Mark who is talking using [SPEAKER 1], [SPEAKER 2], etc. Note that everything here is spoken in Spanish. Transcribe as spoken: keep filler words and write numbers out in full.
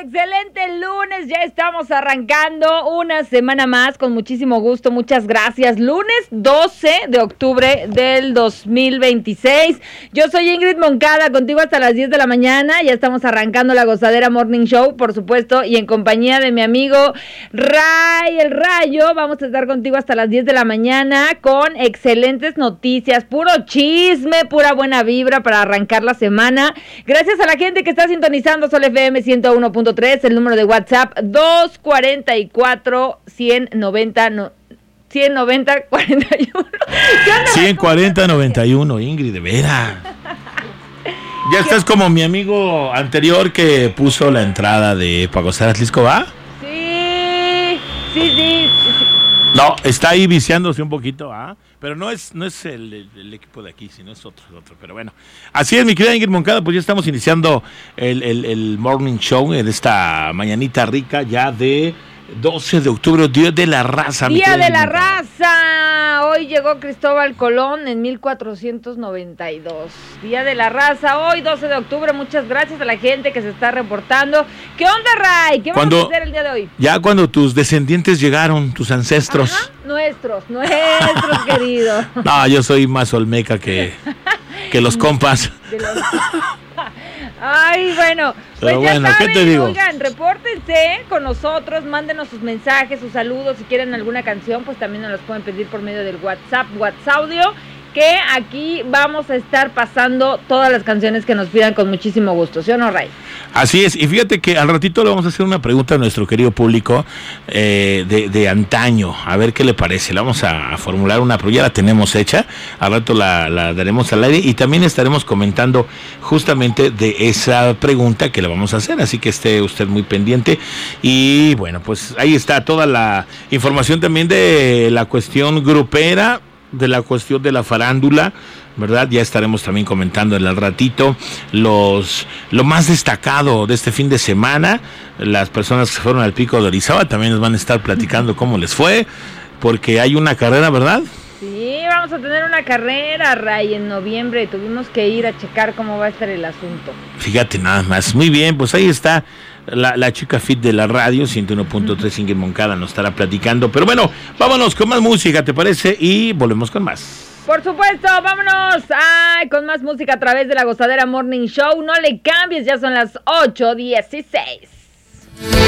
[SPEAKER 1] excelente lunes, ya estamos arrancando una semana más con muchísimo gusto, muchas gracias. Lunes doce de octubre del dos mil veintiséis. Yo soy Ingrid Moncada, contigo hasta las diez de la mañana. Ya estamos arrancando la Gozadera Morning Show, por supuesto, y en compañía de mi amigo Ray el Rayo. Vamos a estar contigo hasta las diez de la mañana con excelentes noticias, puro chisme, pura buena vibra para arrancar la semana. Gracias a la gente que está sintonizando Sol F M ciento uno punto tres, el número de WhatsApp dos cuarenta y cuatro, ciento noventa, no, ciento noventa, cuarenta y uno.
[SPEAKER 2] ciento cuarenta, noventa y uno, Ingrid, de veras. Ya estás como mi amigo anterior que puso la entrada de para gozar Atlisco, ¿va?
[SPEAKER 1] Sí, sí, sí, sí.
[SPEAKER 2] No, está ahí viciándose un poquito, ¿ah? Pero no es no es el, el, el equipo de aquí, sino es otro, otro. Pero bueno, así es, mi querida Ingrid Moncada, pues ya estamos iniciando el, el, el Morning Show en esta mañanita rica ya de doce de octubre, Día de la Raza.
[SPEAKER 1] Día de la Raza. Hoy llegó Cristóbal Colón en mil cuatrocientos noventa y dos. Día de la Raza, hoy doce de octubre. Muchas gracias a la gente que se está reportando. ¿Qué onda, Ray? ¿Qué
[SPEAKER 2] cuando,
[SPEAKER 1] vamos a hacer el día de hoy?
[SPEAKER 2] Ya cuando tus descendientes llegaron, tus ancestros.
[SPEAKER 1] Ajá, nuestros, nuestros queridos.
[SPEAKER 2] No, yo soy más olmeca que, que los compas.
[SPEAKER 1] De los... Ay, bueno, pues
[SPEAKER 2] Pero
[SPEAKER 1] ya
[SPEAKER 2] bueno,
[SPEAKER 1] saben,
[SPEAKER 2] ¿qué te digo?
[SPEAKER 1] Oigan, repórtense con nosotros, mándenos sus mensajes, sus saludos, si quieren alguna canción, pues también nos las pueden pedir por medio del WhatsApp, WhatsApp Audio, que aquí vamos a estar pasando todas las canciones que nos pidan con muchísimo gusto, ¿sí o no, Ray?
[SPEAKER 2] Así es, y fíjate que al ratito le vamos a hacer una pregunta a nuestro querido público eh, de, de antaño, a ver qué le parece. Le vamos a, a formular una, pero ya la tenemos hecha, al rato la, la daremos al aire y también estaremos comentando justamente de esa pregunta que le vamos a hacer, así que esté usted muy pendiente. Y bueno, pues ahí está toda la información también de la cuestión grupera, de la cuestión de la farándula, ¿verdad? Ya estaremos también comentando en el ratito los lo más destacado de este fin de semana. Las personas que fueron al Pico de Orizaba también nos van a estar platicando cómo les fue, porque hay una carrera, ¿verdad?
[SPEAKER 1] Sí, vamos a tener una carrera, Ray, en noviembre. Tuvimos que ir a checar cómo va a estar el asunto.
[SPEAKER 2] Fíjate nada más. Muy bien, pues ahí está la, la chica fit de la radio, ciento uno punto tres, Ingrid Moncada nos estará platicando. Pero bueno, vámonos con más música, ¿te parece? Y volvemos con más.
[SPEAKER 1] Por supuesto, vámonos ay, con más música a través de la Gozadera Morning Show. No le cambies, ya son las ocho dieciséis.